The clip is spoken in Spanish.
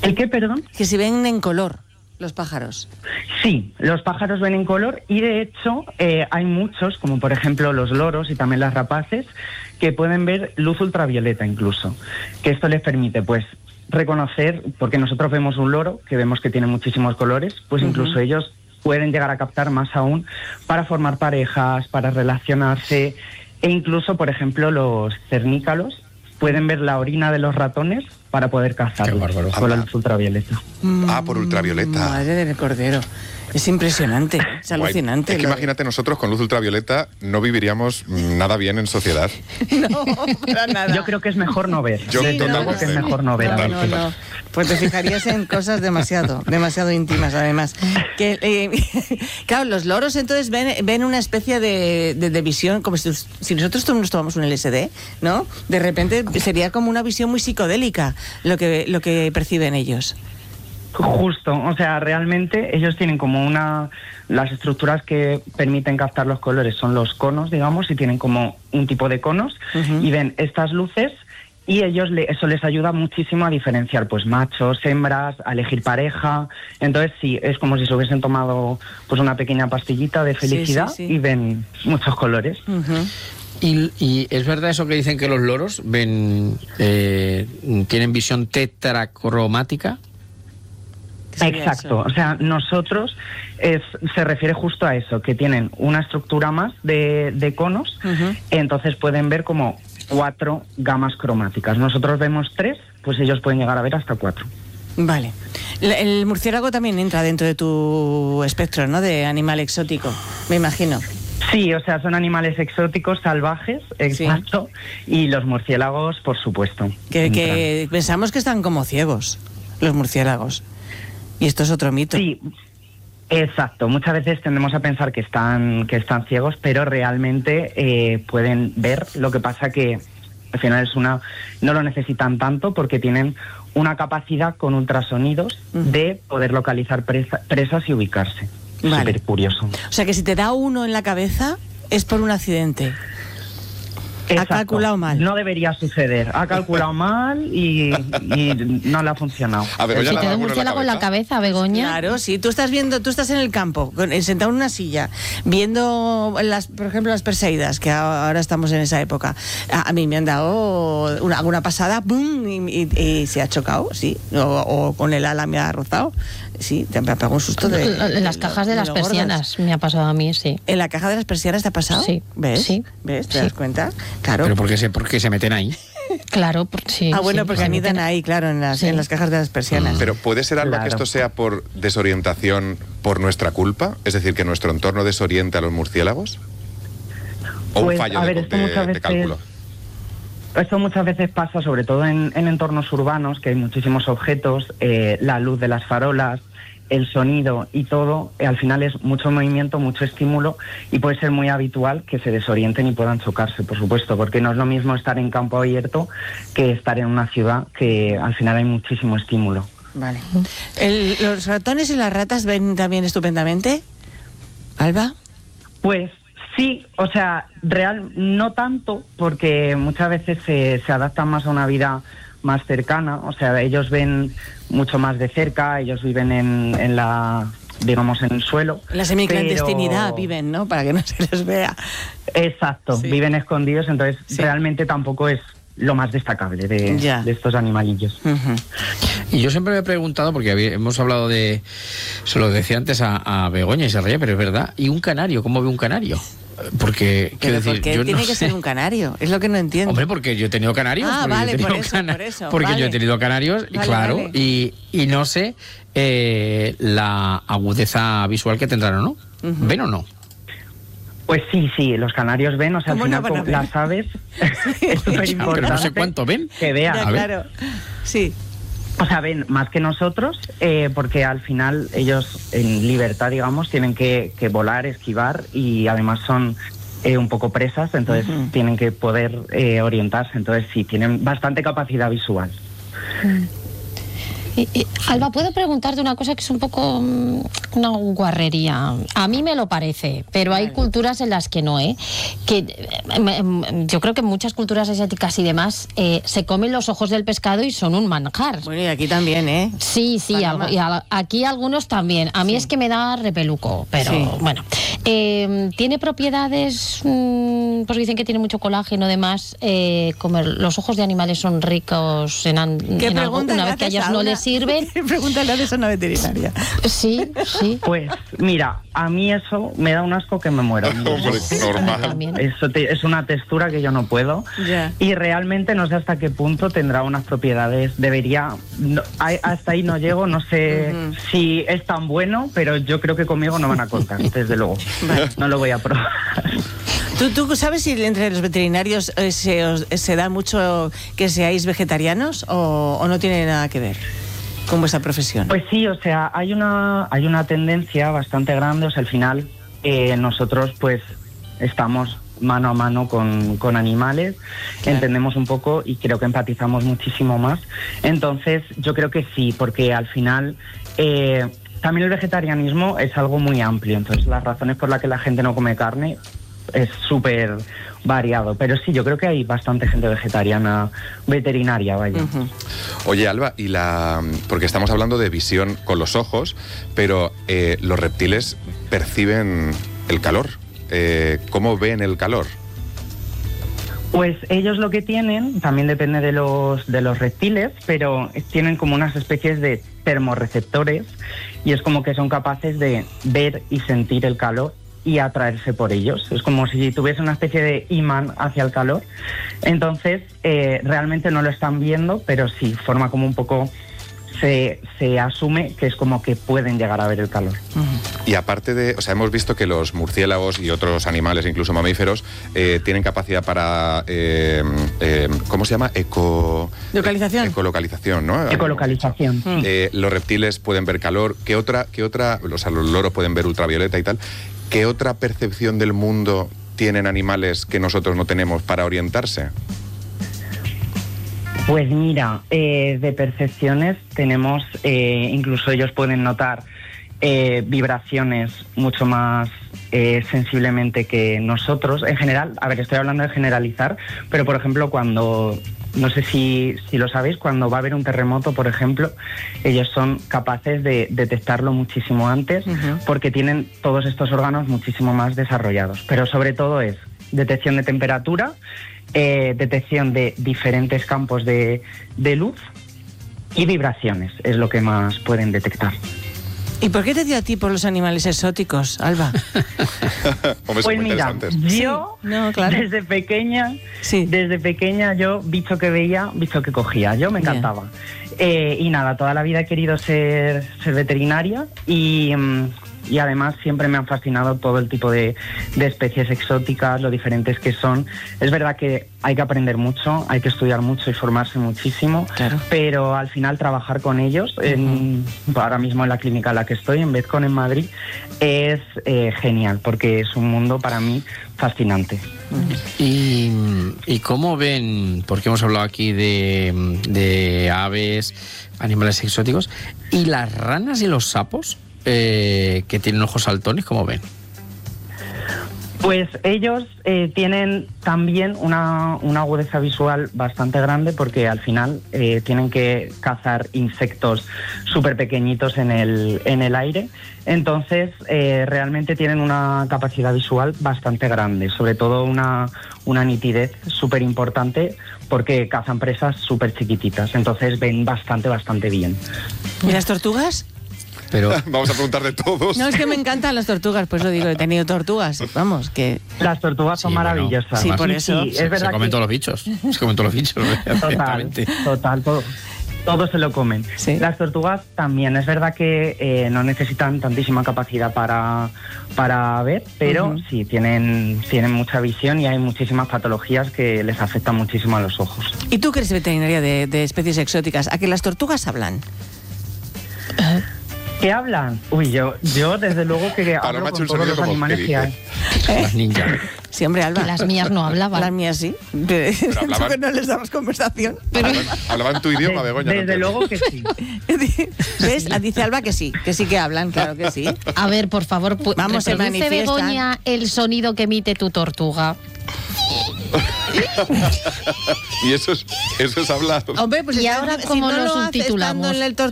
¿El qué, perdón? Que si ven en color los pájaros. Sí, los pájaros ven en color y de hecho hay muchos, como por ejemplo los loros y también las rapaces, que pueden ver luz ultravioleta incluso, que esto les permite pues reconocer, porque nosotros vemos un loro, que vemos que tiene muchísimos colores, pues incluso ellos pueden llegar a captar más aún para formar parejas, para relacionarse, e incluso, por ejemplo, los cernícalos pueden ver la orina de los ratones para poder cazarlos con la luz ultravioleta. Por ultravioleta. Madre del cordero. Es impresionante, es alucinante. Es que imagínate, nosotros con luz ultravioleta no viviríamos nada bien en sociedad. No, para nada. Yo creo que es mejor no ver. Yo creo que es mejor no ver. No. Pues te fijarías en cosas demasiado íntimas, además. Claro, los loros entonces ven una especie de visión, como si nosotros nos tomamos un LSD, ¿no? De repente sería como una visión muy psicodélica lo que perciben ellos. Justo, o sea, realmente ellos tienen como las estructuras que permiten captar los colores son los conos, digamos, y tienen como un tipo de conos y ven estas luces y eso les ayuda muchísimo a diferenciar pues machos, hembras, a elegir pareja. Entonces sí, es como si se hubiesen tomado pues una pequeña pastillita de felicidad y ven muchos colores. ¿Y es verdad eso que dicen que los loros tienen visión tetracromática? Exacto, o sea, nosotros se refiere justo a eso, que tienen una estructura más de conos, entonces pueden ver como 4 gamas cromáticas. Nosotros vemos 3, pues ellos pueden llegar a ver hasta 4. Vale. El murciélago también entra dentro de tu espectro, ¿no? De animal exótico, me imagino. Sí, o sea, son animales exóticos, salvajes, exacto, y los murciélagos, por supuesto. Que pensamos que están como ciegos, los murciélagos. Y esto es otro mito. Sí, exacto. Muchas veces tendemos a pensar que están ciegos, pero realmente pueden ver. Lo que pasa que al final no lo necesitan tanto porque tienen una capacidad con ultrasonidos de poder localizar presas y ubicarse. Vale. Súper curioso. O sea que si te da uno en la cabeza es por un accidente. Exacto. Ha calculado mal. No debería suceder. Ha calculado mal y no le ha funcionado. A Begoña Si te da un murciélago en la cabeza, Begoña. Claro, sí. Tú estás en el campo, sentado en una silla, viendo, por ejemplo, las perseidas, que ahora estamos en esa época. A mí me han dado alguna pasada, ¡pum! Y se ha chocado, sí. O con el ala me ha rozado. Sí, te ha pegado un susto En las cajas de las persianas me ha pasado a mí, sí. ¿En la caja de las persianas te ha pasado? Sí. ¿Ves? Sí. ¿Ves? ¿Te das cuenta? Claro. ¿Pero por qué se meten ahí? Claro, sí. Bueno, porque anidan ahí, claro, en las cajas de las persianas. Pero ¿puede ser, Alba, que esto sea por desorientación por nuestra culpa? Es decir, que nuestro entorno desoriente a los murciélagos. ¿O Pues, un fallo de cálculo? Esto muchas veces pasa, sobre todo en entornos urbanos, que hay muchísimos objetos, la luz de las farolas, el sonido y todo, al final es mucho movimiento, mucho estímulo y puede ser muy habitual que se desorienten y puedan chocarse, por supuesto, porque no es lo mismo estar en campo abierto que estar en una ciudad que al final hay muchísimo estímulo. Vale. ¿Los ratones y las ratas ven también estupendamente, Alba? Pues sí, o sea, no tanto, porque muchas veces se adaptan más a una vida más cercana, o sea, ellos ven mucho más de cerca, ellos viven en el suelo. En la semiclandestinidad viven, ¿no? Para que no se les vea. Exacto, viven escondidos, entonces realmente tampoco es lo más destacable de estos animalillos. Y yo siempre me he preguntado, porque hemos hablado se lo decía antes a Begoña y se reía, pero es verdad, ¿y un canario? ¿Cómo ve un canario? Porque, quiero decir, ¿por qué yo tiene no que sé. ser un canario? Es lo que no entiendo. Hombre, porque yo he tenido canarios. Vale, por eso. Porque vale. yo he tenido canarios, Vale, claro, vale. Y no sé la agudeza visual que tendrán o no. ¿Ven o no? Pues sí, los canarios ven, o sea, al ¿Cómo no final van a como ver? las aves es súper importante. Pero no sé cuánto ven. Que vean. Ya, claro. Sí. O sea, ven más que nosotros, porque al final ellos en libertad, digamos, tienen que volar, esquivar y además son un poco presas, entonces tienen que poder orientarse, entonces sí, tienen bastante capacidad visual. Alba, ¿puedo preguntarte una cosa que es un poco una guarrería? A mí me lo parece, pero hay culturas en las que no, que yo creo que en muchas culturas asiáticas y demás se comen los ojos del pescado y son un manjar. Bueno, y aquí también, ¿eh? Sí, aquí algunos también. A mí es que me da repeluco, pero bueno. ¿Tiene propiedades? Pues dicen que tiene mucho colágeno, además. Comer los ojos de animales son ricos en algo, una vez que a ellos no les sirven. Pregúntale a eso a una veterinaria. Sí. Pues mira, a mí eso me da un asco que me muero. Hombre, normal. Eso es una textura que yo no puedo. Ya. Y realmente no sé hasta qué punto tendrá unas propiedades. Hasta ahí no llego, no sé si es tan bueno, pero yo creo que conmigo no van a cortar, desde luego. Vale. No lo voy a probar. ¿Tú sabes si entre los veterinarios se da mucho que seáis vegetarianos o no tiene nada que ver con vuestra profesión? Pues sí, o sea, hay una tendencia bastante grande. O sea, al final nosotros pues estamos mano a mano con animales, claro. Entendemos un poco y creo que empatizamos muchísimo más. Entonces yo creo que sí, porque al final también el vegetarianismo es algo muy amplio. Entonces las razones por las que la gente no come carne es súper variado, pero sí, yo creo que hay bastante gente vegetariana, veterinaria, vaya. Oye, Alba, porque estamos hablando de visión con los ojos, pero los reptiles perciben el calor. ¿Cómo ven el calor? Pues ellos lo que tienen, también depende de los reptiles, pero tienen como unas especies de termorreceptores y es como que son capaces de ver y sentir el calor y atraerse por ellos. Es como si tuviese una especie de imán hacia el calor. Entonces, realmente no lo están viendo, pero sí, forma como un poco... Se asume que es como que pueden llegar a ver el calor. Y aparte de... O sea, hemos visto que los murciélagos y otros animales, incluso mamíferos, tienen capacidad para... ¿cómo se llama? Localización. Ecolocalización, ¿no? Ecolocalización. Los reptiles pueden ver calor. ¿Qué otra? O sea, los loros pueden ver ultravioleta y tal. ¿Qué otra percepción del mundo tienen animales que nosotros no tenemos para orientarse? Pues mira, de percepciones tenemos, incluso ellos pueden notar vibraciones mucho más sensiblemente que nosotros. En general, a ver, estoy hablando de generalizar, pero por ejemplo cuando, no sé si lo sabéis, cuando va a haber un terremoto, por ejemplo, ellos son capaces de detectarlo muchísimo antes porque tienen todos estos órganos muchísimo más desarrollados. Pero sobre todo es detección de temperatura, detección de diferentes campos de luz y vibraciones, es lo que más pueden detectar. ¿Y por qué te dio a ti por los animales exóticos, Alba? Pues mira, yo desde pequeña yo bicho que veía, bicho que cogía, yo me encantaba. Y nada, toda la vida he querido ser veterinaria y además siempre me han fascinado todo el tipo de especies exóticas, lo diferentes que son. Es verdad que hay que aprender mucho, hay que estudiar mucho y formarse muchísimo, claro. Pero al final trabajar con ellos, ahora mismo en la clínica en la que estoy, en Vezcon en Madrid, es genial, porque es un mundo para mí fascinante. ¿Y cómo ven, porque hemos hablado aquí de aves, animales exóticos, y las ranas y los sapos? Que tienen ojos saltones, ¿cómo ven? Pues ellos tienen también una agudeza visual bastante grande porque al final tienen que cazar insectos súper pequeñitos en el aire. Entonces realmente tienen una capacidad visual bastante grande, sobre todo una nitidez súper importante porque cazan presas súper chiquititas. Entonces ven bastante bien. ¿Y las tortugas? Pero vamos a preguntar de todos. No, es que me encantan las tortugas, pues lo digo, he tenido tortugas, vamos, que... Las tortugas son maravillosas. Bueno, sí, por eso. Sí, es verdad se comen todos los bichos. Se comen todos los bichos. Total, todos se lo comen. Sí. Las tortugas también, es verdad que no necesitan tantísima capacidad para ver, pero sí, tienen mucha visión y hay muchísimas patologías que les afectan muchísimo a los ojos. ¿Y tú que eres veterinaria de especies exóticas, a que las tortugas hablan? ¿Qué hablan? Uy, yo desde luego que hablo con todos los animales que hay. Las ninjas. Sí, hombre, Alba. Que las mías no hablaban. Las mías sí. Pero hablaban. no les damos conversación. Hablaban tu idioma, Begoña. Desde luego que sí. ¿Ves? Dice Alba que sí que hablan, claro que sí. A ver, por favor, Vamos, se reproduce, manifiestan. Begoña, el sonido que emite tu tortuga. Y eso es hablar. Hombre, pues Y ahora, ¿cómo no lo hace subtitulamos? estando en el